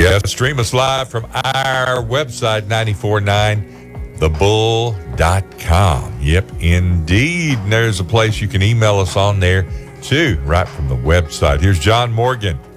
Yes, stream us live from our website, 949thebull.com. Yep, indeed. And there's a place you can email us on there, too, right from the website. Here's John Morgan.